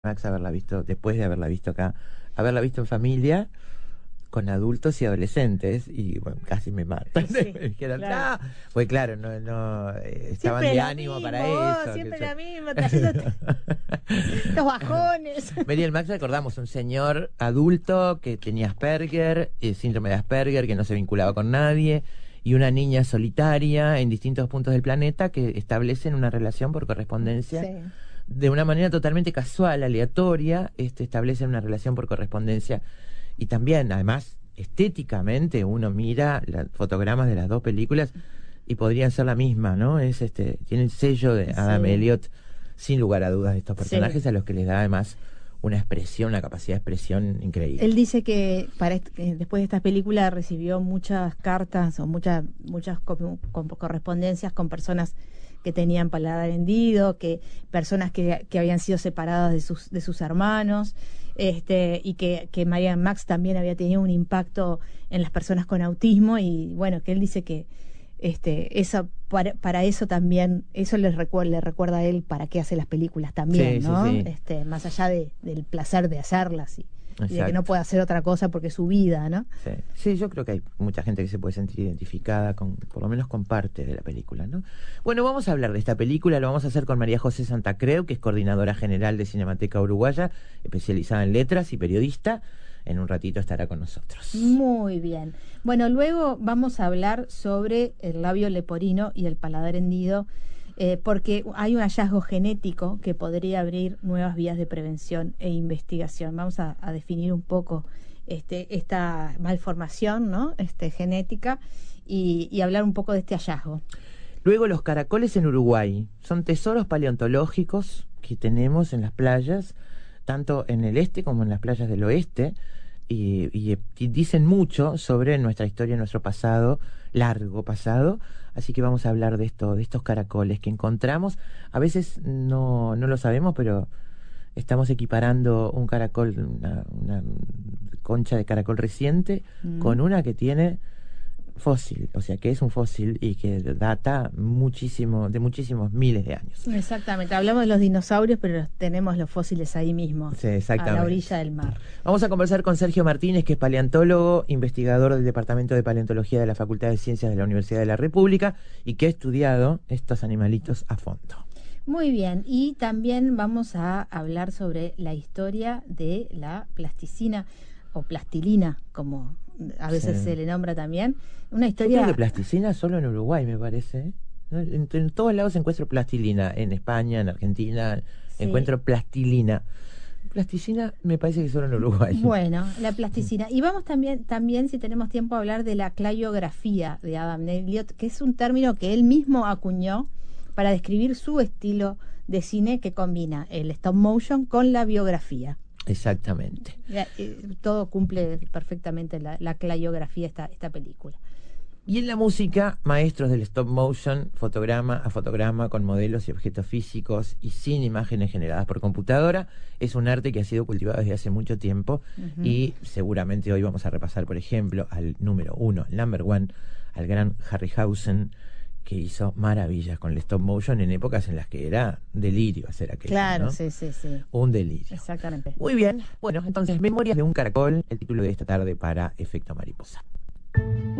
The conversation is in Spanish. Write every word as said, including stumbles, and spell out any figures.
Max haberla visto, después de haberla visto acá, haberla visto en familia, con adultos y adolescentes, y bueno, casi me matan. Sí, Me dijeron, claro. no, pues claro, no, no eh, estaban Siempre de lo ánimo mismo, para vos, eso. siempre que la yo- misma, trayéndote estos bajones. Mary y Max, recordamos, un señor adulto que tenía Asperger, eh, síndrome de Asperger, que no se vinculaba con nadie, y una niña solitaria en distintos puntos del planeta que establecen una relación por correspondencia. Sí. De una manera totalmente casual, aleatoria, este, establecen una relación por correspondencia. Y también, además, estéticamente, uno mira los fotogramas de las dos películas y podrían ser la misma, ¿no? Es este, tiene el sello de Adam Sí. Elliot, sin lugar a dudas, de estos personajes, Sí. a los que les da además una expresión, una capacidad de expresión increíble. Él dice que para est- que después de esta película recibió muchas cartas o muchas muchas co- co- correspondencias con personas que tenían paladar hendido, que personas que, que habían sido separadas de sus de sus hermanos, este y que que Marianne Max también había tenido un impacto en las personas con autismo, y bueno, que él dice que este eso para, para eso también eso le recuerda le recuerda a él para qué hace las películas también, Sí, ¿no? sí, sí. Este más allá de, del placer de hacerlas y, y de que Exacto. no puede hacer otra cosa porque es su vida, ¿no? Sí. Sí, yo creo que hay mucha gente que se puede sentir identificada con, por lo menos con parte de la película, ¿no? Bueno, vamos a hablar de esta película, lo vamos a hacer con María José Santacreu, que es coordinadora general de Cinemateca Uruguaya, especializada en letras y periodista. En un ratito estará con nosotros. Muy bien. Bueno, luego vamos a hablar sobre el labio leporino y el paladar hendido, eh, porque hay un hallazgo genético que podría abrir nuevas vías de prevención e investigación. Vamos a, a definir un poco este, esta malformación, ¿no? Este, genética, y, y hablar un poco de este hallazgo. Luego, los caracoles en Uruguay son tesoros paleontológicos que tenemos en las playas, tanto en el este como en las playas del oeste, y, y, y dicen mucho sobre nuestra historia, nuestro pasado, largo pasado. Así que vamos a hablar de esto, de estos caracoles que encontramos. A veces no, no lo sabemos, pero estamos equiparando un caracol, una, una concha de caracol reciente, Mm. con una que tiene fósil, o sea que es un fósil y que data muchísimo, de muchísimos miles de años. Exactamente. Hablamos de los dinosaurios, pero tenemos los fósiles ahí mismo, Sí, exactamente. a la orilla del mar. Vamos a conversar con Sergio Martínez, que es paleontólogo, investigador del Departamento de Paleontología de la Facultad de Ciencias de la Universidad de la República y que ha estudiado estos animalitos a fondo. Muy bien, y también vamos a hablar sobre la historia de la plasticina o plastilina, como a veces Sí. se le nombra también. Una Yo historia... creo que plasticina solo en Uruguay, me parece. ¿No? En, en todos lados encuentro plastilina. En España, en Argentina, Sí. encuentro plastilina. Plasticina me parece que solo en Uruguay. Bueno, la plasticina. Y vamos también, también, si tenemos tiempo, a hablar de la clayografía de Adam Elliot, que es un término que él mismo acuñó para describir su estilo de cine que combina el stop motion con la biografía. Exactamente. Ya, eh, todo cumple perfectamente la, la clayografía esta, esta película. Y en la música, maestros del stop motion, fotograma a fotograma con modelos y objetos físicos y sin imágenes generadas por computadora, es un arte que ha sido cultivado desde hace mucho tiempo. Uh-huh. Y seguramente hoy vamos a repasar, por ejemplo, al número uno, el number one, al gran Harryhausen, que hizo maravillas con el stop motion en épocas en las que era delirio hacer aquello. Claro, ¿no? sí, sí, sí. Un delirio. Exactamente. Muy bien. Bueno, entonces, Memorias de un caracol, el título de esta tarde para Efecto Mariposa.